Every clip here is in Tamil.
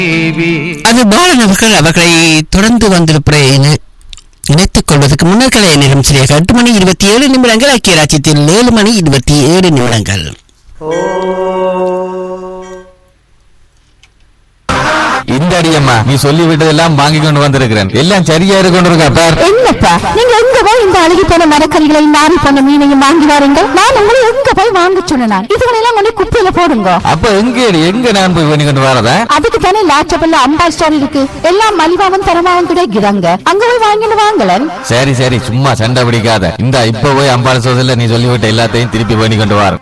அது பாலன் அவர்களை தொடர்ந்து வந்திருப்பதை இணைத்துக் கொள்வதற்கு முன்னர் கலைய நேரம் சரியாக 8 மணி 27 நிமிடங்கள். ஐக்கிய ராஜ்யத்தில் 7 மணி 27 நிமிடங்கள். இந்த அடியம்மா நீ சொல்லி விட்டதெல்லாம் வாங்கி கொண்டு வந்திருக்கிறேன். எல்லாம் சரியா கொண்டிருக்கா பார். என்னப்பா நீங்க எங்க போய் இந்த அழுகி போன மரக்கறிகளை நாரி போன மீனையும் வாங்கி வாருங்க. நான் உங்களை எங்க போய் வாங்க சொன்னேன். இதுகளெல்லாம் கொண்டு குப்பையில போடுங்க. அப்ப எங்க நான் போய் பண்ணி கொண்டு வரதா? அதுக்கு தானே லாச்சபல்ல அம்பாள் ஸ்டோர் இருக்கு. எல்லாம் மலிவாவும் தரமாவும் கிடைக்கிறாங்க. அங்க போய் வாங்கிட்டு வாங்கலன். சரி சரி சும்மா சண்டை பிடிக்காத. இந்த இப்ப போய் அம்பாள் ஸ்டோர்ல நீ சொல்லிவிட்ட எல்லாத்தையும் திருப்பி பண்ணி கொண்டு வர.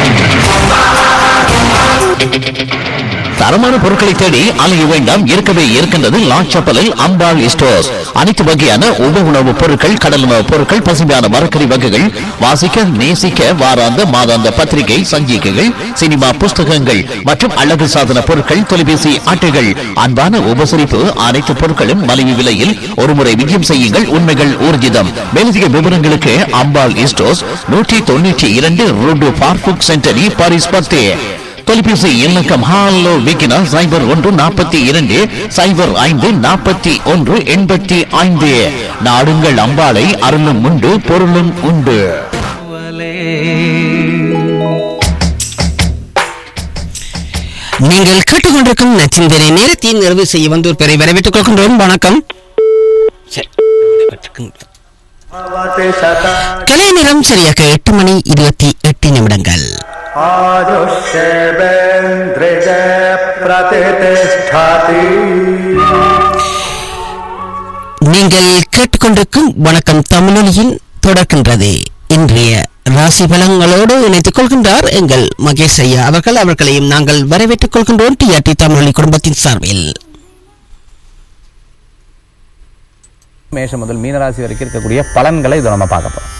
தரமான பொருட்களை தேடி அலைய வேண்டாம். இருக்கவே இருக்கின்றது லாச்சப்பலில் அம்பாள் ஸ்டோர்ஸ். அனைத்து வகையான உப உணவுப் பொருட்கள், கடல் உணவுப் பொருட்கள், பசுமையான மரக்கறி வகைகள், வாசிக்க நேசிக்க வாராந்த மாதாந்த பத்திரிகை சஞ்சிகைகள், சினிமா புஸ்தகங்கள் மற்றும் அழகு சாதன பொருட்கள், தொலைபேசி அட்டைகள், அன்பான உபசரிப்பு, அனைத்து பொருட்களும் மலிவு விலையில் ஒருமுறை விஜயம் செய்யுங்கள். உண்மைகள் ஊர்ஜிதம். மேலதிக விவரங்களுக்கு அம்பாள் ஸ்டோர்ஸ் 192 ரோடு பார்புக் சென்டரி பாரிஸ் 10. தொலைபேசி இலக்கம் ஹாலோ விக்கினா 0142 05 41 85. நாடுங்கள் அம்பாளை. அருளும் உண்டு பொருளும் உண்டு. நீங்கள் கேட்டுக்கொண்டிருக்கும் நச்சிந்தனை நேரத்தை நிறைவு செய்ய வந்தோர் பெறை வரவேற்றுக் கொள்கின்றோம். வணக்கம். கலை நேரம் சரியாக 8 மணி 28 நிமிடங்கள். நீங்கள் கேட்டுக்கொண்டிருக்கும் வணக்கம் தமிழொலியில் தொடர்கின்றது. இன்றைய ராசி பலங்களோடு இணைத்துக் கொள்கின்றார் எங்கள் மகேஷ் ஐயா அவர்களையும் நாங்கள் வரவேற்றுக் கொள்கின்றோம் டிஆர்டி தமிழொலி குடும்பத்தின் சார்பில். மேஷம் முதல் மீனராசி வரைக்கும் இருக்கக்கூடிய பலன்களை இதை நம்ம பார்க்க போறோம்.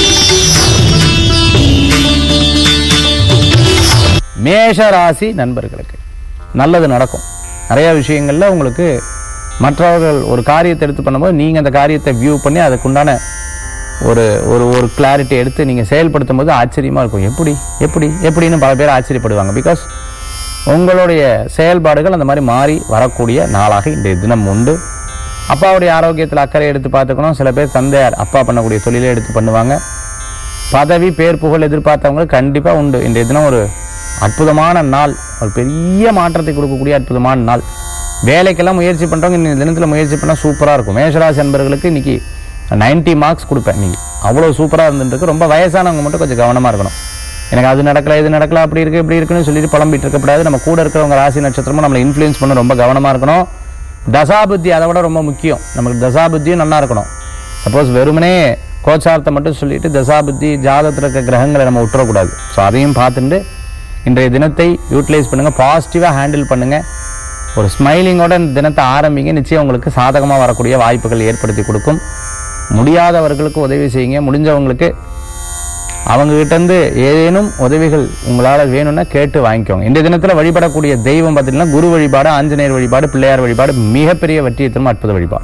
மேஷ ராசி நண்பர்களுக்கு நல்லது நடக்கும். நிறைய விஷயங்கள்ல உங்களுக்கு மற்றவர்கள் ஒரு காரியத்தை எடுத்து பண்ணும்போது நீங்க அந்த காரியத்தை வியூ பண்ணி அதுக்குண்டான ஒரு ஒரு ஒரு கிளாரிட்டி எடுத்து நீங்க செயல்படுத்தும் போது ஆச்சரியமா இருக்கும். எப்படின்னு பல பேர் ஆச்சரியப்படுவாங்க. பிகாஸ் உங்களுடைய செயல்பாடுகள் அந்த மாதிரி மாறி வரக்கூடிய நாளாக இன்றைய தினம் உண்டு. அப்பாவுடைய ஆரோக்கியத்தில் அக்கறை எடுத்து பார்த்துக்கணும். சில பேர் தந்தையார் அப்பா பண்ணக்கூடிய தொழிலை எடுத்து பண்ணுவாங்க. பதவி பேர் புகழ் எதிர்பார்த்தவங்க கண்டிப்பா உண்டு. இன்றைய தினம் ஒரு அற்புதமான நாள், ஒரு பெரிய மாற்றத்தை கொடுக்கக்கூடிய அற்புதமான நாள். வேலைக்கெல்லாம் முயற்சி பண்றவங்க இந்த தினத்துல முயற்சி பண்ணா சூப்பரா இருக்கும். மேஷராசி அன்பர்களுக்கு இன்னைக்கு 90 மார்க்ஸ் கொடுப்பேன். நீங்க அவ்வளவு சூப்பரா இருந்துருக்கு. ரொம்ப வயசானவங்க மட்டும் கொஞ்சம் கவனமா இருக்கணும். எனக்கு அது நடக்கல இது நடக்கல அப்படி இருக்கு இப்படி இருக்குன்னு சொல்லிட்டு புலம்பிட்டு இருக்கக்கூடாது. நம்ம கூட இருக்கிறவங்க ராசி நட்சத்திரமும் நம்மளை இன்ஃப்ளூயன்ஸ் பண்ண ரொம்ப கவனமா இருக்கணும். தசாபுத்தி அதை விட ரொம்ப முக்கியம். நமக்கு தசாபுத்தியும் நல்லா இருக்கணும். சப்போஸ் வெறுமனே கோச்சாரத்தை மட்டும் சொல்லிட்டு தசாபுத்தி ஜாதகத்தில் இருக்க கிரகங்களை நம்ம விட்டுறக்கூடாது. ஸோ அதையும் பார்த்துட்டு இன்றைய தினத்தை யூட்டிலைஸ் பண்ணுங்க. பாசிட்டிவாக ஹேண்டில் பண்ணுங்க. ஒரு ஸ்மைலிங்கோட இந்த தினத்தை ஆரம்பிங்க. நிச்சயம் உங்களுக்கு சாதகமாக வரக்கூடிய வாய்ப்புகள் ஏற்படுத்தி கொடுக்கும். முடியாதவர்களுக்கு உதவி செய்யுங்க. முடிஞ்சவங்களுக்கு அவங்ககிட்ட இருந்து ஏதேனும் உதவிகள் உங்களால் வேணும்னா கேட்டு வாங்கிக்கோங்க. இந்த தினத்தில் வழிபடக்கூடிய தெய்வம் பார்த்தீங்கன்னா குரு வழிபாடு, ஆஞ்சநேயர் வழிபாடு, பிள்ளையார் வழிபாடு மிகப்பெரிய வெற்றியை தரும் அற்புத வழிபாடு.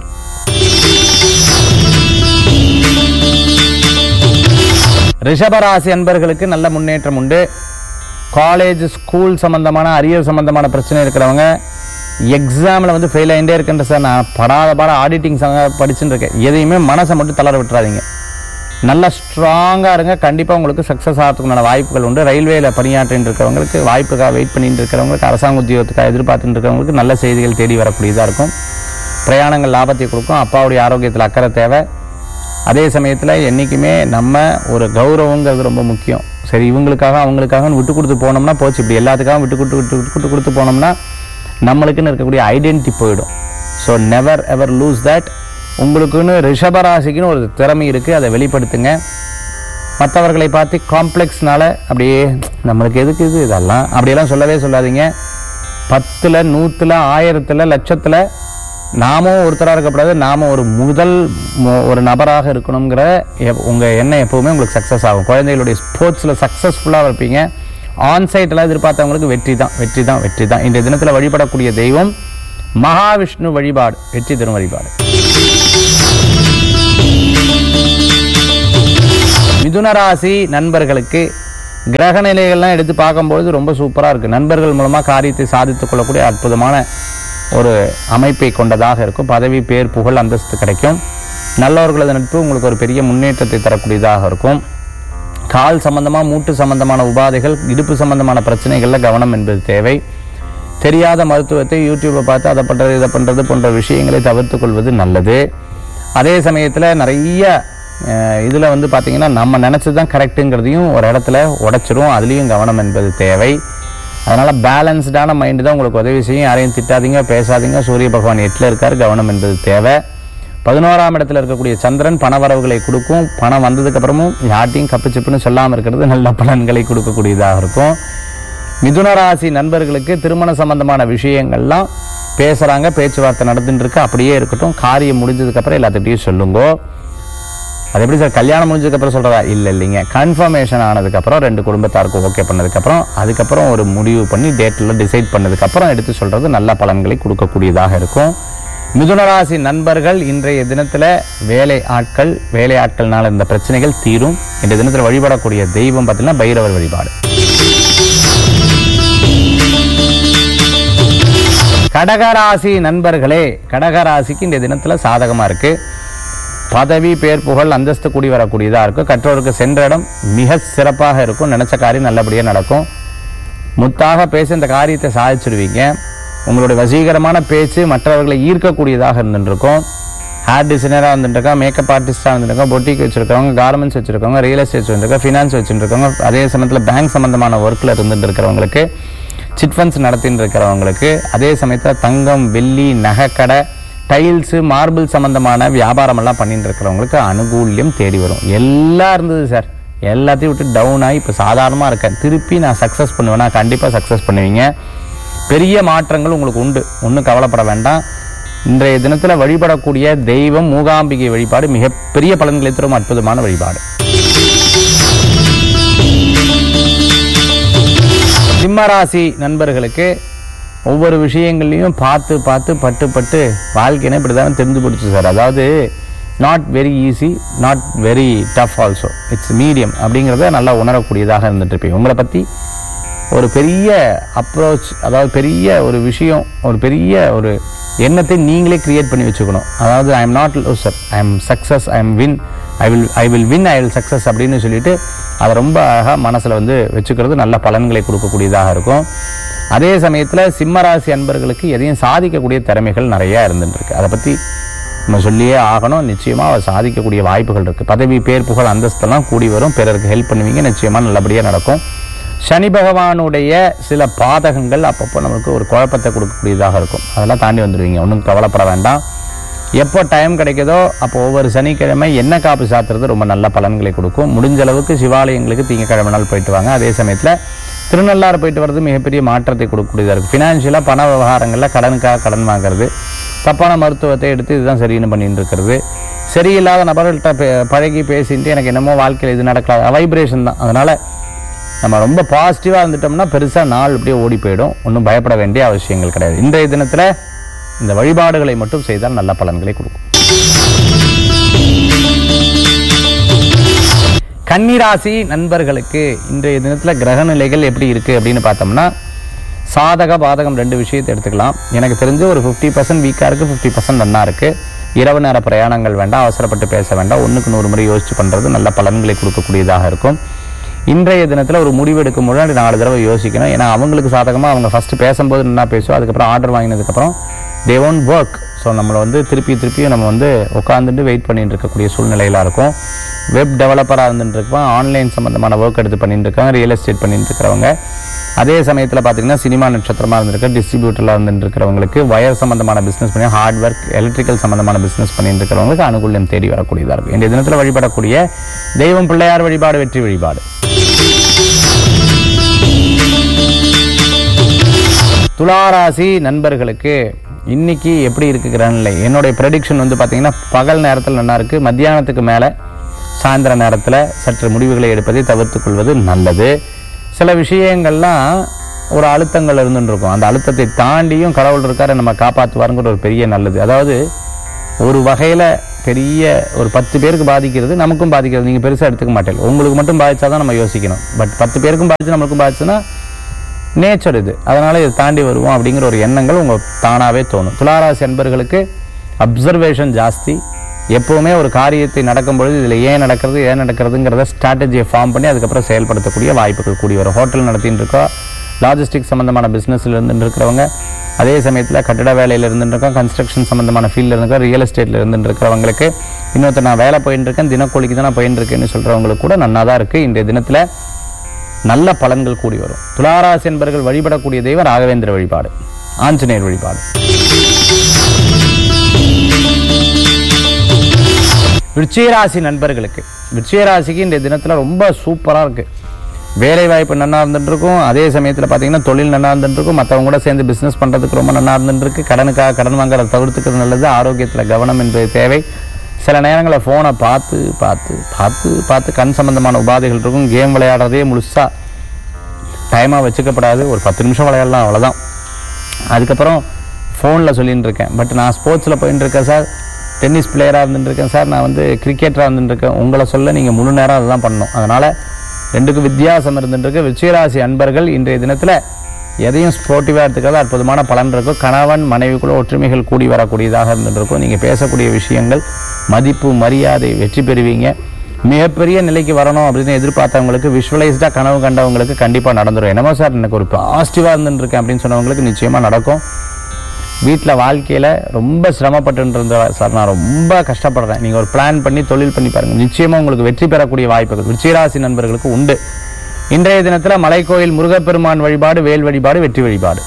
ரிஷபராசி அன்பர்களுக்கு நல்ல முன்னேற்றம் உண்டு. காலேஜ் ஸ்கூல் சம்பந்தமான அரியர் சம்பந்தமான பிரச்சனை இருக்கிறவங்க எக்ஸாமில் வந்து ஃபெயில் ஆகிட்டே இருக்குன்ற சார் நான் படாத பாட ஆடிட்டிங் படிச்சுட்டு இருக்கேன். எதையுமே மனசை மட்டும் தளர விட்டுறாதீங்க. நல்லா ஸ்ட்ராங்காக இருங்க. கண்டிப்பாக உங்களுக்கு சக்ஸஸ் ஆகிறதுக்குண்டான வாய்ப்புகள் உண்டு. ரயில்வேயில் பணியாற்றின்னு இருக்கிறவங்களுக்கு, வாய்ப்புக்காக வெயிட் பண்ணிட்டு இருக்கிறவங்களுக்கு, அரசாங்க உத்தியோகத்துக்காக எதிர்பார்த்துட்டு இருக்கிறவங்களுக்கு நல்ல செய்திகள் தேடி வரக்கூடியதாக இருக்கும். பிரயாணங்கள் லாபத்தை கொடுக்கும். அப்பாவுடைய ஆரோக்கியத்தில் அக்கறை தேவை. அதே சமயத்தில் என்றைக்குமே நம்ம ஒரு கௌரவங்கிறது ரொம்ப முக்கியம். சரி இவங்களுக்காக அவங்களுக்காக விட்டு கொடுத்து போனோம்னா போச்சு. இப்படி எல்லாத்துக்காக விட்டு கொடுத்து போனோம்னா நம்மளுக்குன்னு இருக்கக்கூடிய ஐடென்டிட்டி போயிடும். So never ever loose that. உங்களுக்குன்னு ரிஷபராசிக்குன்னு ஒரு திறமை இருக்குது, அதை வெளிப்படுத்துங்க. மற்றவர்களை பார்த்து காம்ப்ளெக்ஸ்னால அப்படியே நம்மளுக்கு எதுக்கு இது இதெல்லாம் அப்படியெல்லாம் சொல்லவே சொல்லாதீங்க. 10ல் 100ல் 1000ல் லட்சத்தில் நாமும் ஒருத்தராக இருக்கக்கூடாது. நாமும் ஒரு நபராக இருக்கணுங்கிற உங்கள் எண்ணம் எப்போவுமே உங்களுக்கு சக்ஸஸ் ஆகும். குழந்தைகளுடைய ஸ்போர்ட்ஸில் சக்ஸஸ்ஃபுல்லாக இருப்பீங்க. ஆன்சைட்டெல்லாம் எதிர்பார்த்தவங்களுக்கு வெற்றி தான். இன்றைய தினத்தில் வழிபடக்கூடிய தெய்வம் மகாவிஷ்ணு வழிபாடு வெற்றி தரும் வழிபாடு. மிதுனராசி நண்பர்களுக்கு கிரக நிலைகள்லாம் எடுத்து பார்க்கும்போது ரொம்ப சூப்பராக இருக்குது. நண்பர்கள் மூலமாக காரியத்தை சாதித்துக் கொள்ளக்கூடிய அற்புதமான ஒரு அமைப்பை கொண்டதாக இருக்கும். பதவி, பேர், புகழ், அந்தஸ்து கிடைக்கும். நல்லவர்களது நட்பு உங்களுக்கு ஒரு பெரிய முன்னேற்றத்தை தரக்கூடியதாக இருக்கும். கால் சம்பந்தமா, மூட்டு சம்பந்தமான உபாதைகள், இடுப்பு சம்பந்தமான பிரச்சனைகளில் கவனம் என்பது தேவை. தெரியாத மருத்துவத்தை யூடியூப்பை பார்த்து அதை பண்ணுறது இதை பண்ணுறது போன்ற விஷயங்களை தவிர்த்து கொள்வது நல்லது. அதே சமயத்தில் நிறைய இதில் வந்து பார்த்திங்கன்னா நம்ம நினச்சது தான் கரெக்டுங்கிறதையும் ஒரு இடத்துல உடைச்சிரும். அதுலேயும் கவனம் என்பது தேவை. அதனால் பேலன்ஸ்டான மைண்டு தான் உங்களுக்கு உதவி செய்யும். யாரையும் திட்டாதீங்க, பேசாதீங்க. சூரிய பகவான் 8ல் இருக்கார், கவனம் என்பது தேவை. 11ஆம் இடத்துல இருக்கக்கூடிய சந்திரன் பணவரவுகளை கொடுக்கும். பணம் வந்ததுக்கப்புறமும் யார்ட்டையும் கப்பு சிப்புன்னு சொல்லாமல் இருக்கிறது நல்ல பலன்களை கொடுக்கக்கூடியதாக இருக்கும். மிதுன ராசி நண்பர்களுக்கு திருமண சம்பந்தமான விஷயங்கள்லாம் பேசுகிறாங்க, பேச்சுவார்த்தை நடந்துட்டு இருக்கு, அப்படியே இருக்கட்டும். காரியம் முடிஞ்சதுக்கப்புறம் எல்லாத்துட்டையும் சொல்லுங்க. அது எப்படி சார் கல்யாணம் முடிஞ்சதுக்கப்புறம் சொல்கிறதா? இல்லைங்க, கன்ஃபர்மேஷன் ஆனதுக்கப்புறம் 2 குடும்பத்தாருக்கும் ஓகே பண்ணதுக்கப்புறம் அதுக்கப்புறம் ஒரு முடிவு பண்ணி டேட்டில் டிசைட் பண்ணதுக்கப்புறம் எடுத்து சொல்கிறது நல்ல பலன்களை கொடுக்கக்கூடியதாக இருக்கும். மிதுனராசி நண்பர்கள் இன்றைய தினத்தில் வேலை ஆட்கள்னால இந்த பிரச்சனைகள் தீரும். இன்றைய தினத்தில் வழிபடக்கூடிய தெய்வம் பார்த்தீங்கன்னா பைரவர் வழிபாடு. கடகராசி நண்பர்களே, கடகராசிக்கு இந்த தினத்தில் சாதகமாக இருக்கு. பதவி, பேர், புகழ், அந்தஸ்து கூடி வரக்கூடியதாக இருக்கும். கற்றோருக்கு சென்ற இடம் மிக சிறப்பாக இருக்கும். நினைச்ச காரியம் நல்லபடியாக நடக்கும். முத்தாக பேசி இந்த காரியத்தை சாதிச்சிடுவீங்க. உங்களுடைய வசீகரமான பேச்சு மற்றவர்களை ஈர்க்கக்கூடியதாக இருந்துருக்கும். ஹேர் டிசைனராக இருந்துருக்கோம், மேக்கப் ஆர்டிஸ்டாக இருந்துருக்கோம், பொட்டிக் வச்சுருக்கவங்க, கார்மெண்ட்ஸ் வச்சுருக்கவங்க, ரியல் எஸ்டேட் வச்சுருக்கோம், ஃபினான்ஸ் வச்சுருக்கவங்க, அதே சமயத்தில் பேங்க் சம்பந்தமான ஒர்க்கில் இருந்துட்டு இருக்கிறவங்களுக்கு, சிட் ஃபண்ட்ஸ் நடத்தின்னு இருக்கிறவங்களுக்கு, அதே சமயத்தில் தங்கம், வெள்ளி, நகைக்கடை, டைல்ஸு, மார்பிள் சம்பந்தமான வியாபாரமெல்லாம் பண்ணிட்டு இருக்கிறவங்களுக்கு அனுகூல்யம் தேடி வரும். எல்லாம் இருந்தது சார், எல்லாத்தையும் விட்டு டவுன் ஆகி இப்போ சாதாரணமாக இருக்கேன், திருப்பி நான் சக்ஸஸ் பண்ணுவேன்னா கண்டிப்பாக சக்ஸஸ் பண்ணுவீங்க. பெரிய மாற்றங்கள் உங்களுக்கு உண்டு, ஒன்றும் கவலைப்பட வேண்டாம். இன்றைய தினத்தில் வழிபடக்கூடிய தெய்வம் மூகாம்பிகை வழிபாடு மிகப்பெரிய பலன்களை தரும் அற்புதமான வழிபாடு. சிம்மராசி நண்பர்களுக்கு ஒவ்வொரு விஷயங்கள்லையும் பார்த்து பார்த்து பட்டு வாழ்க்கைன்னு இப்படி தான் தெரிஞ்சு பிடிச்சி சார். அதாவது not very easy, not very tough also, it's medium அப்படிங்கிறத நல்லா உணரக்கூடியதாக இருந்துட்டு இருப்பீங்க. உங்களை பற்றி ஒரு பெரிய அப்ரோச், அதாவது பெரிய ஒரு விஷயம், ஒரு பெரிய ஒரு எண்ணத்தை நீங்களே கிரியேட் பண்ணி வச்சுக்கணும். அதாவது I am not loser, I am success, I am win, I will win, I will success அப்படின்னு சொல்லிட்டு அதை ரொம்ப அழகாக மனசில் வந்து வச்சுக்கிறது நல்ல பலன்களை கொடுக்கக்கூடியதாக இருக்கும். அதே சமயத்தில் சிம்மராசி அன்பர்களுக்கு எதையும் சாதிக்கக்கூடிய திறமைகள் நிறையா இருந்துருக்கு. அதை பற்றி நம்ம சொல்லியே ஆகணும். நிச்சயமாக அதை சாதிக்கக்கூடிய வாய்ப்புகள் இருக்குது. பதவி, பேர், புகழ், அந்தஸ்தெல்லாம் கூடி வரும். பிறருக்கு ஹெல்ப் பண்ணுவீங்க, நிச்சயமாக நல்லபடியாக நடக்கும். சனி பகவானுடைய சில பாதகங்கள் அப்பப்போ நமக்கு ஒரு குழப்பத்தை கொடுக்கக்கூடியதாக இருக்கும். அதெல்லாம் தாண்டி வந்துடுவீங்க, ஒன்றும் கவலைப்பட வேண்டாம். எப்போ டைம் கிடைக்குதோ அப்போ ஒவ்வொரு சனிக்கிழமை எண்ணெய் காப்பு சாத்துறது ரொம்ப நல்ல பலன்களை கொடுக்கும். முடிஞ்ச அளவுக்கு சிவாலயங்களுக்கு திங்கக்கிழமை நாள் போயிட்டு வாங்க. அதே சமயத்தில் திருநள்ளாறு போயிட்டு வர்றது மிகப்பெரிய மாற்றத்தை கொடுக்கக்கூடியதாக இருக்குது. ஃபினான்ஷியலாக பண விவகாரங்களில் கடனுக்காக கடன் வாங்குறது, தப்பான மருத்துவத்தை எடுத்து இதுதான் சரின்னு பண்ணிட்டு இருக்கிறது, சரியில்லாத நபர்கள்ட்ட பழகி பேசிட்டு எனக்கு என்னமோ வாழ்க்கையில் இது நடக்கல, வைப்ரேஷன் தான். அதனால் நம்ம ரொம்ப பாசிட்டிவாக இருந்துட்டோம்னா பெருசாக நாள் இப்படியே ஓடி போயிடும். ஒன்றும் பயப்பட வேண்டிய அவசியங்கள் கிடையாது. இன்றைய தினத்தில் இந்த வழிபாடுகளை மட்டும் செய்தால் நல்ல பலன்களை கொடுக்கும். கன்னிராசி நண்பர்களுக்கு இன்றைய தினத்தில் கிரக நிலைகள் எப்படி இருக்குது அப்படின்னு பார்த்தோம்னா, சாதக பாதகம் 2 விஷயத்தை எடுத்துக்கலாம். எனக்கு தெரிஞ்சு ஒரு 50% வீக்காக இருக்குது, 50% நன்னா இருக்குது. இரவு நேர பிரயாணங்கள் வேண்டாம், அவசரப்பட்டு பேச வேண்டாம், 1க்கு 100 முறை யோசிச்சு பண்ணுறது நல்ல பலன்களை கொடுக்கக்கூடியதாக இருக்கும். இன்றைய தினத்தில் ஒரு முடிவு எடுக்கும் முன்னாடி 4 தடவை யோசிக்கணும். ஏன்னா அவங்களுக்கு சாதகமாக அவங்க ஃபஸ்ட்டு பேசும்போது என்ன பேசுவோம், அதுக்கப்புறம் order வாங்கினதுக்கப்புறம் they won't work. So நம்மளை வந்து திருப்பியும் நம்ம வந்து உட்காந்துட்டு வெயிட் பண்ணிட்டு இருக்கக்கூடிய சூழ்நிலையில இருக்கும். வெப் டெவலப்பராக இருந்துட்டு இருப்போம், ஆன்லைன் சம்மந்தமான ஒர்க் எடுத்து பண்ணிட்டு இருக்காங்க, ரியல் எஸ்டேட் பண்ணிட்டு இருக்கிறவங்க. அதே சமயத்தில் பார்த்தீங்கன்னா சினிமா நட்சத்திரமாக இருந்திருக்க, டிஸ்ட்ரிபியூட்டராக இருந்துட்டு இருக்கிறவங்களுக்கு, வயர் சம்பந்தமான பிஸ்னஸ் பண்ணி, ஹார்ட் ஒர்க், எலக்ட்ரிக்கல் சம்பந்தமான பிஸ்னஸ் பண்ணிட்டு இருக்கிறவங்களுக்கு அனுகூல்யம் தேடி வரக்கூடியதாக இருக்கும். இந்த தினத்தில் வழிபடக்கூடிய தெய்வம் பிள்ளையார் வழிபாடு, வெற்றி வழிபாடு. துளாராசி நண்பர்களுக்கு இன்னைக்கு எப்படி இருக்கு கிரக நிலை? என்னுடைய ப்ரெடிக்ஷன் வந்து பார்த்தீங்கன்னா பகல் நேரத்தில் நல்லா இருக்குது, மத்தியானத்துக்கு மேலே சாயந்தர நேரத்தில் சற்று முடிவுகளை எடுப்பதை தவிர்த்து கொள்வது நல்லது. சில விஷயங்கள்லாம் ஒரு அழுத்தங்கள் இருந்துருக்கும், அந்த அழுத்தத்தை தாண்டியும் கடவுள் இருக்காரு நம்ம காப்பாற்றுவாருங்கிற ஒரு பெரிய நல்லது. அதாவது ஒரு வகையில் பெரிய ஒரு 10 பேருக்கு பாதிக்கிறது, நமக்கும் பாதிக்கிறது. நீங்கள் பெருசாக எடுத்துக்க மாட்டேன், உங்களுக்கு மட்டும் பாதிச்சா தான் நம்ம யோசிக்கணும். பட் 10 பேருக்கும் பாதிச்சு நம்மளுக்கும் பாதிச்சுன்னா நேச்சர் இது, அதனால இதை தாண்டி வருவோம் அப்படிங்கிற ஒரு எண்ணங்கள் உங்களுக்கு தானாகவே தோணும். துளாராசி அன்பர்களுக்கு அப்சர்வேஷன் ஜாஸ்தி. எப்போவுமே ஒரு காரியத்தை நடக்கும் பொழுது இதில் ஏன் நடக்கிறதுங்கிறத ஸ்ட்ராட்டஜியை ஃபார்ம் பண்ணி அதுக்கப்புறம் செயல்படுத்தக்கூடிய வாய்ப்புகள் கூடி வரும். ஹோட்டல் நடத்தின்னு இருக்கா, லாஜிஸ்டிக் சம்மந்தமான பிஸ்னஸில் இருந்துட்டு இருக்கிறவங்க, அதே சமயத்தில் கட்டிட வேலையில் இருந்துட்டு இருக்கோம், கன்ஸ்ட்ரக்ஷன் சம்மந்தமான ஃபீல்டில் இருக்க, ரியல் எஸ்டேட்டில் இருந்துட்டு இருக்கிறவங்களுக்கு, இன்னொருத்தர் நான் வேலை போயின்னு இருக்கேன், தினக்கூலிக்கு தான் நான் போயின்னு இருக்கேன்னு சொல்கிறவங்களுக்கு கூட நன்னா தான் இருக்குது. இன்றைய தினத்தில் நல்ல பலன்கள் கூடி வரும். துளாராசி என்பர்கள் வழிபடக்கூடிய தெய்வம் ராகவேந்திர வழிபாடு, ஆஞ்சநேயர் வழிபாடு. விருச்சிகராசி நண்பர்களுக்கு, விருச்சிகராசிக்கு இந்த தினத்தில் ரொம்ப சூப்பராக இருக்குது. வேலை வாய்ப்பு நன்னா இருந்துட்டு இருக்கும், அதே சமயத்தில் பார்த்தீங்கன்னா தொழில் நன்னா இருந்துட்டு இருக்கும், மற்றவங்க கூட சேர்ந்து பிஸ்னஸ் பண்ணுறதுக்கு ரொம்ப நன்னா இருந்துட்டு இருக்கு. கடனுக்காக கடன் வாங்குறத தவிர்த்துக்கிறது நல்லது. ஆரோக்கியத்தில் கவனம் என்பது தேவை. சில நேரங்களில் ஃபோனை பார்த்து பார்த்து பார்த்து பார்த்து கண் சம்பந்தமான உபாதைகள் இருக்கும். கேம் விளையாடுறதே முழுசாக டைமாக வச்சுக்கப்படாது. ஒரு 10 நிமிஷம் விளையாடலாம், அவ்வளோதான். அதுக்கப்புறம் ஃபோனில் சொல்லின்னு இருக்கேன், பட் நான் ஸ்போர்ட்ஸில் போயின்னு இருக்கேன் சார், டென்னிஸ் பிளேயராக இருந்துட்டுருக்கேன் சார், நான் வந்து கிரிக்கெட்டராக இருந்துட்டுருக்கேன். உங்களை சொல்ல நீங்கள் முழு நேரம் அதுதான் பண்ணணும். அதனால் ரெண்டுக்கும் வித்தியாசம் இருந்துருக்கு. விருச்சிகராசி அன்பர்கள் இன்றைய தினத்தில் எதையும் ஸ்போர்ட்டிவாக எடுத்துக்கிறது அற்புதமான பலன் இருக்கும். கணவன் மனைவிக்குள்ள ஒற்றுமைகள் கூடி வரக்கூடியதாக இருந்துருக்கும். நீங்கள் பேசக்கூடிய விஷயங்கள் மதிப்பு மரியாதை வெற்றி பெறுவீங்க. மிகப்பெரிய நிலைக்கு வரணும் அப்படின்னு எதிர்பார்த்தவங்களுக்கு, விஷுவலைஸ்டாக கனவு கண்டவங்களுக்கு கண்டிப்பாக நடந்துடும். என்னமோ சார் எனக்கு ஒரு பாசிட்டிவாக இருந்துருக்கேன் அப்படின்னு சொன்னவங்களுக்கு நிச்சயமாக நடக்கும். வீட்டில் வாழ்க்கையில் ரொம்ப சிரமப்பட்டு இருந்த சார், நான் ரொம்ப கஷ்டப்படுறேன், நீங்கள் ஒரு பிளான் பண்ணி தொழில் பண்ணி பாருங்கள், நிச்சயமாக உங்களுக்கு வெற்றி பெறக்கூடிய வாய்ப்புகள் விருச்சிகராசி நண்பர்களுக்கு உண்டு. இன்றைய தினத்தில் மலைக்கோயில் முருகப்பெருமான் வழிபாடு, வேல் வழிபாடு, வெற்றி வழிபாடு.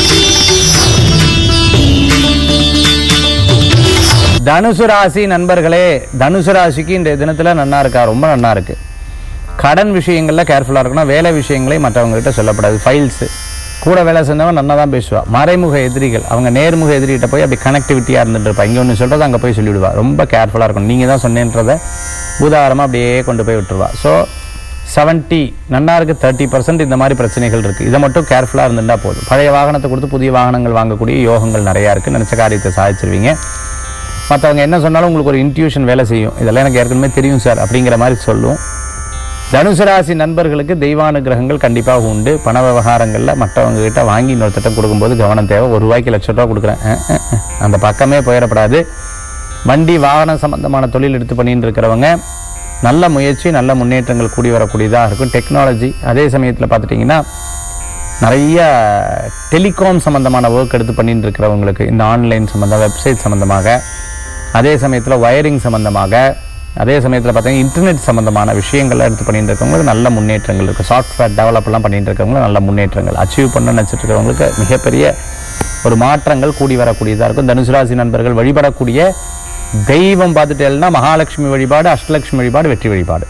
தனுசு ராசி நண்பர்களே, தனுசு ராசிக்கு இன்றைய தினத்தில் நன்னா இருக்கா, ரொம்ப நன்னா இருக்கு. கடன் விஷயங்களில் கேர்ஃபுல்லாக இருக்கணும். வேலை விஷயங்களை மற்றவங்ககிட்ட சொல்லப்படாது. ஃபைல்ஸு கூட வேலை செஞ்சவங்க நல்லா தான் பேசுவா. மறைமுக எதிரிகள், அவங்க நேர்முக எதிரிகிட்ட போய் அப்படி கனெக்டிவிட்டியாக இருந்துட்டு இருப்பா. இங்கே ஒன்று சொல்கிறது அங்கே போய் சொல்லிவிடுவா. ரொம்ப கேர்ஃபுல்லாக இருக்கணும். நீங்கள் தான் சொன்னேன்றதை உதாரணமாக அப்படியே கொண்டு போய் விட்டுருவா. ஸோ 70 நன்னா இருக்குது, 30% இந்த மாதிரி பிரச்சனைகள் இருக்குது. இதை மட்டும் கேர்ஃபுல்லாக இருந்துட்டா போதும். பழைய வாகனத்தை கொடுத்து புதிய வாகனங்கள் வாங்கக்கூடிய யோகங்கள் நிறையா இருக்குது. நினச்ச காரியத்தை சாதிச்சிருவீங்க. மற்றவங்க என்ன சொன்னாலும் உங்களுக்கு ஒரு இன்ட்யூஷன் வேலை செய்யும். இதெல்லாம் எனக்கு ஏற்கனவே தெரியும் சார் அப்படிங்கிற மாதிரி சொல்லும். தனுசு ராசி நண்பர்களுக்கு தெய்வானுகிரகங்கள் கண்டிப்பாக உண்டு. பண விவகாரங்களில் மற்றவங்க கிட்ட வாங்கி இன்னொருத்திட்ட கொடுக்கும்போது கவனம் தேவை. ₹1 1,00,000 கொடுக்குறேன், அந்த பக்கமே போயிடப்படாது. வண்டி வாகனம் சம்பந்தமான தொழில் எடுத்து பண்ணிட்டு இருக்கிறவங்க நல்ல முயற்சி, நல்ல முன்னேற்றங்கள் கூடி வரக்கூடியதாக இருக்கும். டெக்னாலஜி, அதே சமயத்தில் பார்த்துட்டிங்கன்னா நிறைய டெலிகாம் சம்பந்தமான ஒர்க் எடுத்து பண்ணிட்டு இருக்கிறவங்களுக்கு, இந்த ஆன்லைன் சம்பந்தம், வெப்சைட் சம்பந்தமாக, அதே சமயத்தில் வயரிங் சம்பந்தமாக, அதே சமயத்தில் பார்த்தீங்கன்னா இன்டர்நெட் சம்பந்தமான விஷயங்கள்லாம் எடுத்து பண்ணிட்டு இருக்கவங்களுக்கு நல்ல முன்னேற்றங்கள் இருக்குது. சாஃப்ட்வேர் டெவலப்லாம் பண்ணிட்டு இருக்கவங்களுக்கு நல்ல முன்னேற்றங்கள், அச்சீவ் பண்ண நினச்சிட்டு இருக்கிறவங்களுக்கு மிகப்பெரிய ஒரு மாற்றங்கள் கூடி வரக்கூடியதாக இருக்கும். தனுசு ராசி நண்பர்கள் வழிபடக்கூடிய தெய்வம் பார்த்துட்டேன்னா மகாலட்சுமி வழிபாடு, அஷ்டலட்சுமி வழிபாடு, வெற்றி வழிபாடு.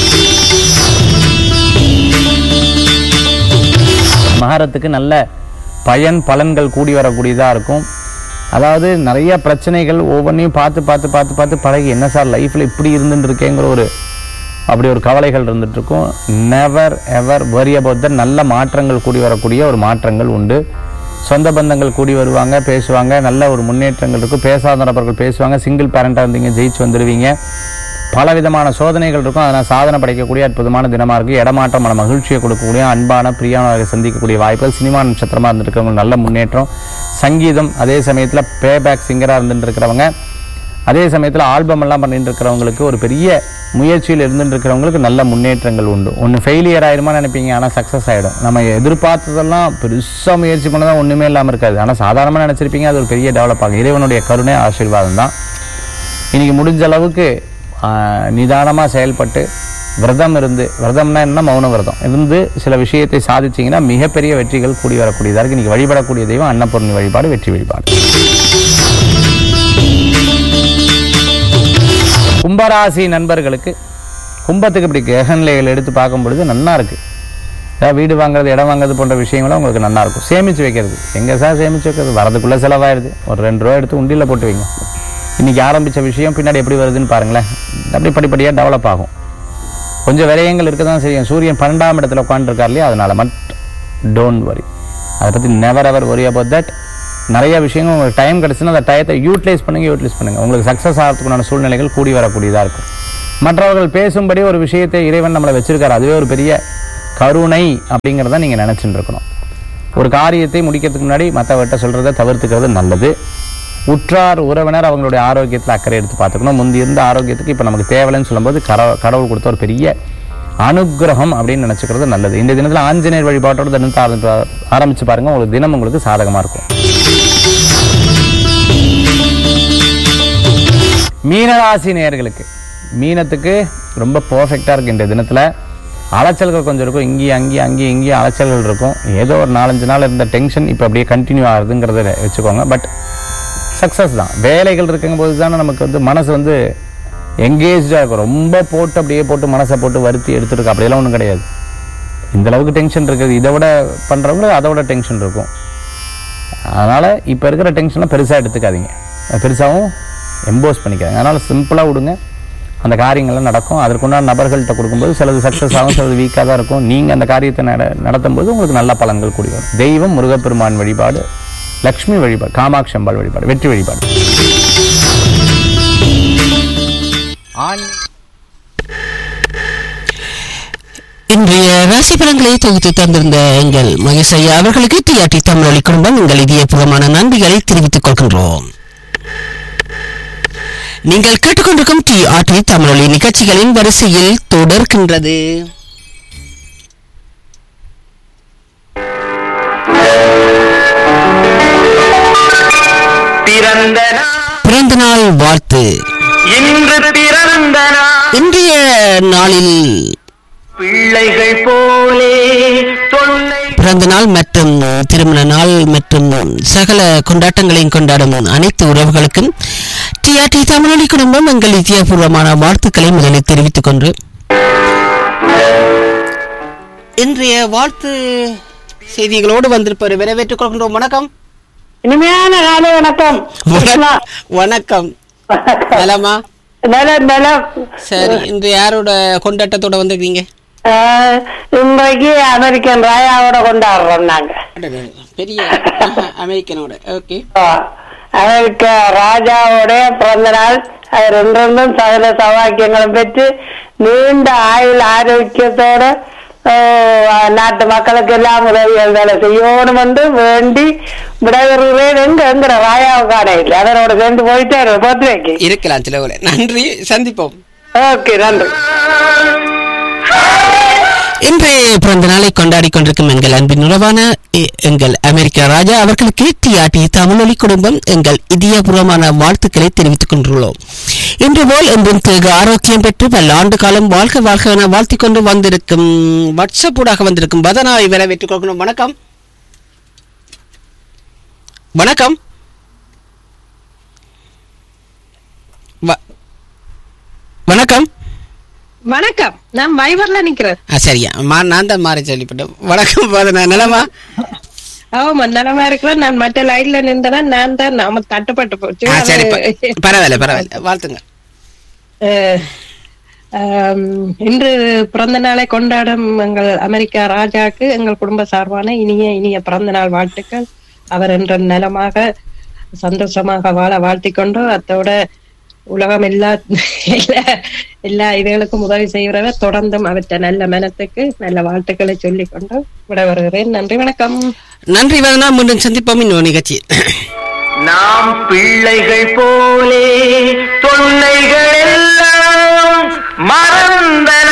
மகரத்துக்கு நல்ல பலன்கள் கூடி வரக்கூடியதாக இருக்கும். அதாவது நிறைய பிரச்சனைகள் ஒவ்வொன்றையும் பார்த்து பார்த்து பார்த்து பார்த்து பழகி, என்ன சார் லைஃப்பில் இப்படி இருந்துட்டு இருக்கேங்கிற அப்படி ஒரு கவலைகள் இருந்துட்டு இருக்கும். Never ever worry about that. நல்ல மாற்றங்கள் கூடி வரக்கூடிய ஒரு மாற்றங்கள் உண்டு. சொந்த பந்தங்கள் கூடி வருவாங்க, பேசுவாங்க, நல்ல ஒரு முன்னேற்றங்கள் இருக்கும். பேசாத நபர்கள் பேசுவாங்க. சிங்கிள் பேரண்டாக இருந்தீங்க, ஜெயிச்சு வந்துடுவீங்க. பல விதமான சோதனைகள் இருக்கும், அதனால் சாதனை படைக்கக்கூடிய அற்புதமான தினமாக இருக்குது. இடமாற்றம் மன மகிழ்ச்சியை கொடுக்கக்கூடிய, அன்பான பிரியாணமாக சந்திக்கக்கூடிய வாய்ப்புகள். சினிமா நட்சத்திரமாக இருந்துருக்கிறவங்க நல்ல முன்னேற்றம். சங்கீதம், அதே சமயத்தில் பேபேக் சிங்கராக இருந்துட்டு இருக்கிறவங்க, அதே சமயத்தில் ஆல்பம் எல்லாம் பண்ணிட்டு இருக்கிறவங்களுக்கு, ஒரு பெரிய முயற்சியில் இருந்துட்டு இருக்கிறவங்களுக்கு நல்ல முன்னேற்றங்கள் உண்டு. ஒன்று ஃபெயிலியர் ஆயிடுமா நினைப்பீங்க, ஆனால் சக்ஸஸ் ஆகிடும். நம்ம எதிர்பார்த்ததெல்லாம் பெருசாக முயற்சி பண்ணதான் ஒன்றுமே இல்லாமல் இருக்காது, ஆனால் சாதாரணமாக நினச்சிருப்பீங்க, அது ஒரு பெரிய டெவலப் ஆகும். இறைவனுடைய கருணை ஆசீர்வாதம் தான். இன்றைக்கி முடிஞ்ச அளவுக்கு நிதானமாக செயல்பட்டு விரதம் இருந்து, விரதம்னா என்ன, மௌன விரதம் இருந்து சில விஷயத்தை சாதிச்சிங்கன்னா மிகப்பெரிய வெற்றிகள் கூடி வரக்கூடியதாக இருக்குது. இன்றைக்கி வழிபடக்கூடிய தெய்வம் அன்னபூர்ணி வழிபாடு, வெற்றி வழிபாடு. கும்பராசி நண்பர்களுக்கு, கும்பத்துக்கு இப்படி கிரகநிலைகள் எடுத்து பார்க்கும் பொழுது நல்லா இருக்குது. ஏதாவது வீடு வாங்குறது, இடம் வாங்குறது போன்ற விஷயங்களும் உங்களுக்கு நல்லா இருக்கும். சேமித்து வைக்கிறது, எங்கே சார் சேமித்து வைக்கிறது, வரதுக்குள்ளே செலவாயிடுது. ஒரு ₹2 எடுத்து உண்டியில் போட்டு வைங்க. இன்றைக்கி ஆரம்பித்த விஷயம் பின்னாடி எப்படி வருதுன்னு பாருங்களேன். அப்படி படிப்படியாக டெவலப் ஆகும். கொஞ்சம் விரயங்கள் இருக்க தான் செய்யும். சூரியன் 12ஆம் இடத்துல உட்காந்துருக்கார் இல்லையா, அதனால் டோன்ட் வரி. அதை பற்றி never ever worry about that. நிறைய விஷயங்கள் உங்களுக்கு டைம் கிடச்சுன்னா அந்த டயத்தை யூட்டிலைஸ் பண்ணுங்கள். உங்களுக்கு சக்ஸஸ் ஆகிறதுக்குண்டான சூழ்நிலைகள் கூடி வரக்கூடியதாக இருக்கும். மற்றவர்கள் பேசும்படி ஒரு விஷயத்தை இறைவன் நம்மளை வச்சிருக்காரு, அதுவே ஒரு பெரிய கருணை அப்படிங்கிறத நீங்கள் நினச்சிட்டு இருக்கணும். ஒரு காரியத்தை முடிக்கிறதுக்கு முன்னாடி மற்றவர்கிட்ட சொல்றதை தவிர்த்துக்கிறது நல்லது. உற்றார் உறவினர் அவங்களுடைய ஆரோக்கியத்தில் அக்கறை எடுத்து பார்த்துக்கணும். முந்தி இருந்த ஆரோக்கியத்துக்கு இப்போ நமக்கு தேவையில்லைன்னு சொல்லும்போது கடவுள் கொடுத்த ஒரு பெரிய அனுகிரகம் அப்படின்னு நினைச்சுக்கிறது நல்லது. இந்த தினத்தில் ஆஞ்சநேயர் வழிபாட்டோட தினத்தை ஆரம்பிச்சு பாருங்க, உங்களுக்கு தினம் உங்களுக்கு சாதகமா இருக்கும். மீனராசி நேயர்களுக்கு மீனத்துக்கு ரொம்ப பர்ஃபெக்டா இருக்கு. இந்த தினத்துல அலைச்சல்கள் கொஞ்சம் இருக்கும், இங்கேயும் அலைச்சல்கள் இருக்கும். ஏதோ ஒரு 4-5 நாள் இருந்த டென்ஷன் இப்போ அப்படியே கண்டினியூ ஆகுதுங்கிறத வச்சுக்கோங்க. பட் சக்ஸஸ் தான். வேலைகள் இருக்குங்க போது தானே நமக்கு வந்து மனசு வந்து எங்கேஜாக இருக்கும். ரொம்ப போட்டு அப்படியே போட்டு மனசை போட்டு வருத்தி எடுத்துருக்கு அப்படியெல்லாம் ஒன்றும் கிடையாது. இந்த அளவுக்கு டென்ஷன் இருக்குது. இதை விட பண்ணுறவங்களுக்கு அதை விட டென்ஷன் இருக்கும். அதனால் இப்போ இருக்கிற டென்ஷனை பெருசாக எடுத்துக்காதீங்க, பெருசாகவும் எம்போஸ் பண்ணிக்காதீங்க. அதனால் சிம்பிளாக விடுங்க, அந்த காரியங்கள்லாம் நடக்கும். அதற்குண்டான நபர்கள்ட்ட கொடுக்கும்போது சிலது சக்ஸஸ் ஆகும், சிலது வீக்காக தான் இருக்கும். நீங்கள் அந்த காரியத்தை நடத்தும் போது உங்களுக்கு நல்ல பலன்கள் கூடி வரும். தெய்வம் முருகப்பெருமான் வழிபாடு, லக்ஷ்மி வழிபாடு, காமாட்சி அம்பாள் வழிபாடு, வெற்றி வழிபாடு. இன்றைய ராசி பலன்களை தொகுத்து தந்திருந்த எங்கள் மகேஷ் ஐயா அவர்களுக்கு டிஆர்டி தமிழொலி குடும்பம் எங்கள் இதயபூர்வமான நன்றிகளை தெரிவித்துக் கொள்கின்றோம். நீங்கள் கேட்டுக்கொண்டிருக்கும் டிஆர்டி தமிழொலி நிகழ்ச்சிகளின் வரிசையில் தொடர்கின்றது. பிறந்த நாள் வாழ்த்து. இன்றைய நாளில் பிள்ளைகள் போலே பிறந்த நாள் மற்றும் திருமண நாள் மற்றும் சகல கொண்டாட்டங்களையும் கொண்டாடும் அனைத்து உறவுகளுக்கும் டிஆர்டி தமிழொலி குடும்பம் எங்கள் இதயபூர்வமான வாழ்த்துக்களை முதலில் தெரிவித்துக் கொண்டு இன்றைய வாழ்த்து செய்திகளோடு வந்திருப்பவர் வரவேற்றுக் கொள்கின்றோம். வணக்கம். இனிமையான காலை வணக்கம். வணக்கம். நலமா? நலம். சரி, இன்று யாரோட கொண்டாட்டத்தோட வந்திருக்கீங்க? இன்றைக்கு அமெரிக்கன் ராயாவோட கொண்டாடுறோம் நாங்க. பெரிய அமெரிக்கனோட. ஓகே. அமெரிக்க ராஜாவோட பிறந்த நாள். அது ரெண்டும் சகல சௌபாக்கியங்களும் பெற்று நீண்ட ஆயுள் ஆரோக்கியத்தோட நாட்டு மக்களுக்கு எல்லாம் உதவிகள் வேலை செய்யணும் என்று வேண்டி விடைபெறுகிறேன். எங்கிற ராயாவை காண இல்லை, அதனோட சேர்ந்து போயிட்டே பத்திரிக்கை இருக்கலாம். சில நன்றி, சந்திப்போம். ஓகே, நன்றி. இன்றைய பிறந்த நாளை கொண்டாடி கொண்டிருக்கும் எங்கள் அன்பின் உறவான எங்கள் அமெரிக்க ராஜா அவர்களுக்கு டிஆர்டி தமிழொலி குடும்பம் எங்கள் இதயபூர்வமான வாழ்த்துக்களை தெரிவித்துக் கொண்டுள்ளோம். இன்று போல் என்றும் தேக ஆரோக்கியம் பெற்று பல ஆண்டு காலம் வாழ்க வாழ்க என வாழ்த்திக் கொண்டு வந்திருக்கும் வாட்ஸ்அப் ஊடாக வந்திருக்கும் பதனாவை வரவேற்றுக் கொள்ளணும். வணக்கம். வணக்கம். வணக்கம். வணக்கம். நான் வைவர்ல நிக்கிறேன். சரியா, நான் தான் மாறி சொல்லிவிட்டேன். வணக்கம் பதனா, நலமா? ஆமா, நலமா இருக்கிறேன். நான் மற்ற லைன்ல நின்றேன். நான் தான் நாம தட்டுப்பட்டு போச்சு. சரி, பரவாயில்ல, வாழ்த்துங்க. இன்று பிறந்த நாளை கொண்டாடும் எங்கள் அமெரிக்கா ராஜாக்கு எங்கள் குடும்ப சார்பான இனிய பிறந்த நாள் வாழ்த்துக்கள். அவர் என்ற நலமாக சந்தோஷமாக வாழ வாழ்த்திக் கொண்டு அத்தோட உலகம் எல்லா இதுகளுக்கும் உதவி செய்கிறவர் தொடர்ந்தும் அவற்றை நல்ல மனத்துக்கு நல்ல வாழ்த்துக்களை சொல்லிக் கொண்டு விட வருகிறேன். நன்றி, வணக்கம். நன்றி வதனா, மீண்டும் சந்திப்போம் இன்னொரு நிகழ்ச்சி. நாம் பிள்ளைகள் போலே தொல்லைகள் எல்லாம் மறந்தன.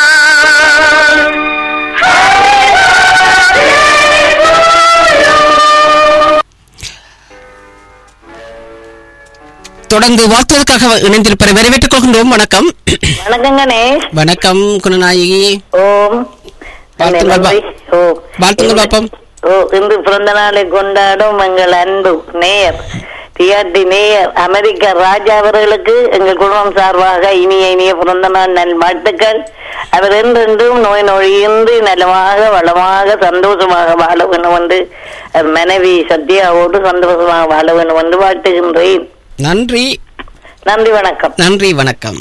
தொடர்ந்து வாழ்த்துவதற்காக இணைந்திருப்பதை வரவேற்றுக் கொள்கின்றோம். வணக்கம். வணக்கம் கணேஷ். வணக்கம் குணநாயகி. ஓம். வாழ்த்துங்கள் பாப்பம். இன்று பிறந்த நாளை கொண்டாடும் எங்கள் அன்பு நேயர் டிஆர்டி நேயர் அமெரிக்க ராஜா அவர்களுக்கு எங்கள் குடும்பம் சார்பாக இனிய பிறந்த நாள் நல் வாழ்த்துக்கள். அவர் என்றென்றும் நோய் நொழியின்றி நலமாக வளமாக சந்தோஷமாக வாழ வேண்டும் என்று மனைவி சத்யாவோடு சந்தோஷமாக வாழ வேண்டும் என்று வாழ்த்துகின்றேன். நன்றி. வணக்கம். நன்றி, வணக்கம்.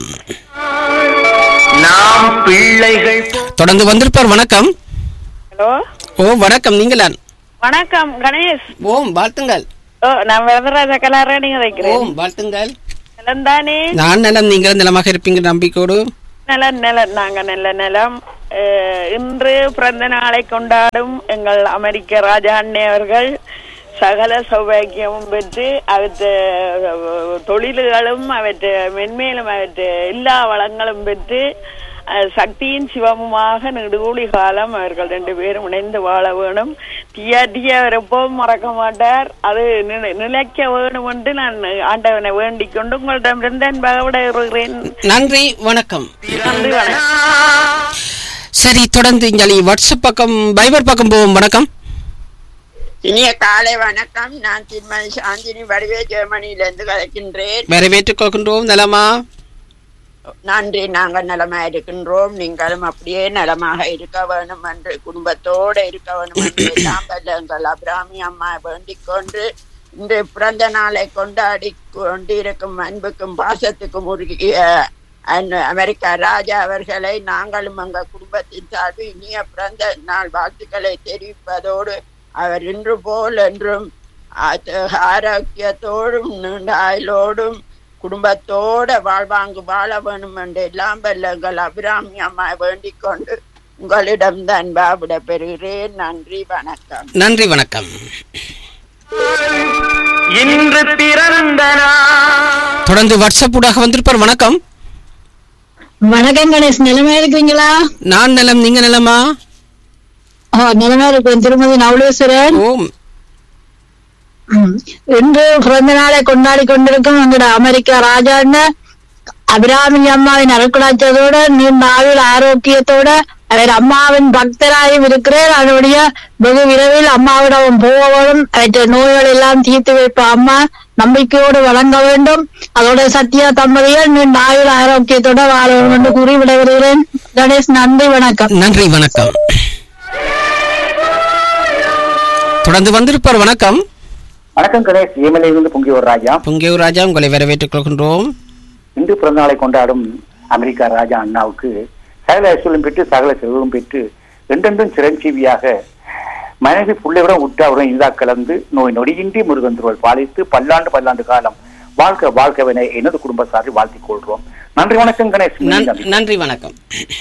நாம் பிள்ளைகள் தொடர்ந்து வந்திருப்பார். வணக்கம். ஹலோ. ஓ, வணக்கம். நீங்களா? வணக்கம் கணேஷ். ஓம், வாழ்த்துங்கள். நான் வரதராஜா கலாராணி வைக்கிறேன். ஓம், வாழ்த்துங்கள். நலம் தானே? நான் நலம், நீங்கள் நலமாக இருப்பீங்க நம்பிக்கையோடு. நலம். நாங்க நல்ல நலம். இன்று பிறந்த நாளை கொண்டாடும் எங்கள் அமெரிக்க ராஜா அண்ணே அவர்கள் சகல சௌபாகியமும் பெற்று அவற்ற தொழில்களும் அவற்ற மென்மேலும் அவற்ற எல்லா வளங்களும் பெற்று சக்தியின் சிவமுமாக நெடுகூலி காலம் அவர்கள் 2 பேரும் இணைந்து வாழ வேணும். டிஆர்டியை அவர் எப்பவும் மறக்க மாட்டார். அது நிலைக்க வேணும் என்று நான் ஆண்டவனை வேண்டிக் கொண்டு உங்களிடமிருந்து அன்பாக விடைபெறுகிறேன். நன்றி, வணக்கம். நன்றி, வணக்கம். சரி, தொடர்ந்து இங்கே வாட்ஸ்அப் பக்கம் பைபர் பக்கம் போவோம். வணக்கம். இனிய காலை வணக்கம். நான் திருமதி சாந்தினி வடிவே ஜெர்மனியிலிருந்து கலைக்கின்றேன். வரவேற்றுக் கொள்கின்றோம். நலமா? நன்றி, நாங்கள் நலமாக இருக்கின்றோம். நீங்களும் அப்படியே நலமாக இருக்க வேணும் என்று, குடும்பத்தோடு இருக்க வேணும் என்று எல்லாம் வல்ல எங்கள் அபிராமி அம்மா வேண்டிக் கொண்டு இன்று பிறந்த நாளை கொண்டாடி கொண்டிருக்கும் அன்புக்கும் பாசத்துக்கும் உருகிய அமெரிக்கா ராஜா அவர்களை நாங்களும் எங்கள் குடும்பத்தின் சார்பில் இனிய பிறந்த நாள் வாழ்த்துக்களை தெரிவிப்பதோடு அவர் இன்று போல் என்றும் ஆரோக்கியத்தோடும் நீண்ட ஆயுளோடும் குடும்பத்தோட வாழ்வாங்கு வாழ வேணும் என்று எல்லாம் வல்ல எங்கள் அபிராமி அம்மா வேண்டிக் கொண்டு உங்களிடம் தான் விட பெறுகிறேன். நன்றி, வணக்கம். நன்றி, வணக்கம். இன்று பிறந்த தொடர்ந்து வாட்ஸ்அப் ஊடாக வந்திருப்பார். வணக்கம். வணக்கம் கணேஷ், நிலமா இருக்கீங்களா? நான் நலம், நீங்க நலமா? நிலமா இருக்கேன். திருமதி நவலேஸ்வரன். ஓம். இன்று பிறந்த நாளை கொண்டாடி கொண்டிருக்கும் எங்களோட அமெரிக்கா ராஜான்னு அபிராமி அம்மாவின் அருக்குடாச்சதோட நீண்ட ஆயுள் ஆரோக்கியத்தோட அவர் அம்மாவின் பக்தராயும் இருக்கிறேன். அதனுடைய வெகு விரைவில் அம்மாவிடம் போவதும் அவற்றை நோய்கள் எல்லாம் தீர்த்து வைப்ப அம்மா நம்பிக்கையோடு வழங்க வேண்டும். அதோட சத்யா தம்பதிகள் நீண்ட ஆயுள் ஆரோக்கியத்தோட வாழ வேண்டும் என்று கூறி விடைபெறுகிறேன். கணேஷ், நன்றி, வணக்கம். நன்றி, வணக்கம். தொடர்ந்து வந்திருப்பார். வணக்கம். வணக்கம் கணேஷ், ஏமலையிலிருந்து பொங்கியூர் ராஜா. பொங்கியூர் ராஜா, உங்களை வரவேற்றுக் கொள்கின்றோம். இன்று பிறந்த நாளை கொண்டாடும் அமெரிக்கா ராஜா அண்ணாவுக்கு சகல ஐஸ்வர்யம் பெற்று சகல செல்வம் பெற்று என்றென்றும் சிரஞ்சீவியாக மனைவி பிள்ளையுடன் உற்றாவுடன் இதா கலந்து நோய் நொடியின்றி முருகன் திருவள் பாலித்து பல்லாண்டு காலம் வாழ்க்கை வாழ்க்கை எனது குடும்ப சார்பில் வாழ்த்திக் கொள்கிறோம். நன்றி, வணக்கம் கணேஷ். நன்றி, வணக்கம்.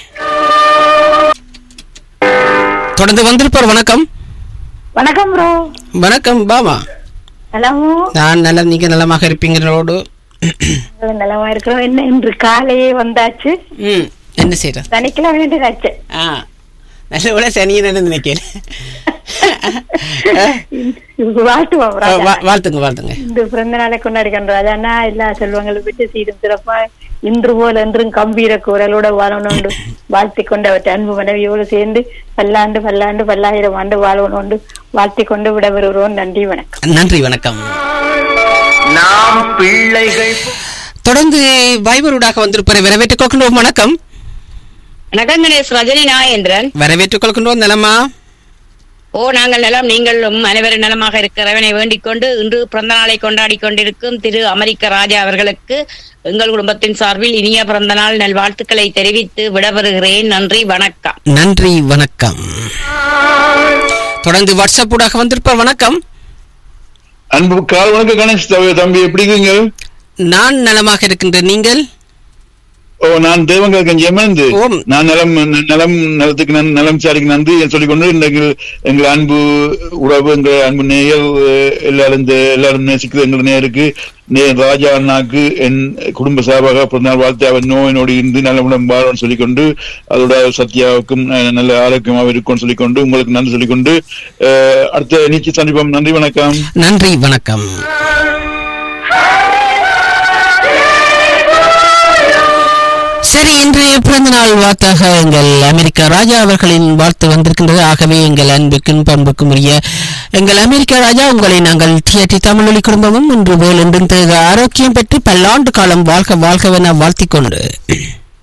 தொடர்ந்து வந்திருப்பார். வணக்கம். வணக்கம் ப்ரோ. வணக்கம் பாமா. நான் நல்ல, நீங்க நலமாக இருப்பீங்களோடு? நலமா இருக்கிறோம். என்ன இன்று காலையே வந்தாச்சு. என்ன செய்யற? சனிக்கிழமை ஆச்சு. நல்ல விட சனியை நினைக்கிறேன். வாழ்த்துங்க. இந்த பிறந்த நாளை கொண்டாடிக்கின்ற ராஜாண்ணா எல்லா செல்வங்களும் விட்டு சீரும் சிறப்பா இன்று போல என்றும் கம்பீர குரலோட வாழணும் வாழ்த்தி கொண்டு அவற்றை அன்பு மனைவியோடு சேர்ந்து பல்லாயிரம் ஆண்டு வாழணும் வாழ்த்தி கொண்டு விடவருகிறோம். நன்றி, வணக்கம். நன்றி, வணக்கம். நாம் பிள்ளைகள். தொடர்ந்து வைபரூடாக வந்திருப்பார். வரவேற்றுக் கொள்கின்றோம். வணக்கம். வணக்கம் கணேஷ், ரஜினி நாயேந்திரன். வரவேற்றுக் கொள்கின்றோம். நலமா? நாங்கள் நலம், நீங்களும் அனைவரும் நலமாக இருக்கிறவனை வேண்டிக் கொண்டு இன்று பிறந்த நாளை கொண்டாடி கொண்டிருக்கும் திரு அமெரிக்க ராஜா அவர்களுக்கு எங்கள் குடும்பத்தின் சார்பில் இனிய பிறந்த நாள் நல்வாழ்த்துக்களை தெரிவித்து விடவருகிறேன். நன்றி, வணக்கம். நன்றி, வணக்கம். தொடர்ந்து வாட்ஸ்அப் ஊடாக வந்திருப்பார். வணக்கம். அன்பு கால் வணக்கம் கணேஷ் தம்பி, எப்படி இருக்கீங்க? நான் நலமாக இருக்கின்றேன். நீங்கள்? நான் தேவங்க கஞ்சியமந்து நான் நலத்துக்கு நலம் சாரிக்கு நன்றி சொல்லிக்கொண்டு எங்கள் அன்பு உறவு, எங்கள் அன்பு நேயர் எல்லாரும் நேசிக்கிற எங்கள் நேருக்கு ராஜா அண்ணாக்கு என் குடும்ப சார்பாக பிறந்தநாள் வாழ்த்து அவர் நோயினோடு இருந்து நல்ல வாழ்வன் சொல்லிக்கொண்டு அதோட சத்யாவுக்கும் நல்ல ஆரோக்கியமாக இருக்கும்னு சொல்லிக்கொண்டு உங்களுக்கு நன்றி சொல்லிக்கொண்டு அடுத்த நிச்சய சந்திப்போம். நன்றி, வணக்கம். நன்றி, வணக்கம். சரி, இன்றைய பிறந்த நாள் வாழ்த்தாக எங்கள் அமெரிக்கா ராஜா அவர்களின் வாழ்த்து வந்திருக்கின்றது. ஆகவே எங்கள் அன்புக்கும் பண்புக்கும் உரிய எங்கள் அமெரிக்கா ராஜா, உங்களை நாங்கள் டிஆர்டி தமிழொலி குடும்பமும் இன்று போல் என்றும் ஆரோக்கியம் பெற்று பல்லாண்டு காலம் வாழ்க வாழ்கவென வாழ்த்திக் கொண்டு